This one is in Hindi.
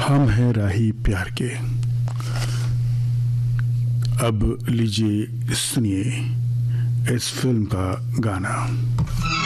हम हैं राही प्यार के। अब लीजिए सुनिए इस फिल्म का गाना।